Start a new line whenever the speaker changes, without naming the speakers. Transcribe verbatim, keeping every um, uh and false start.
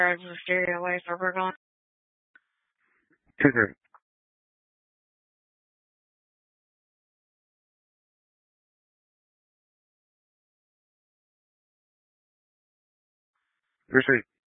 drives the stereo away, so we're going.
two three. Receive.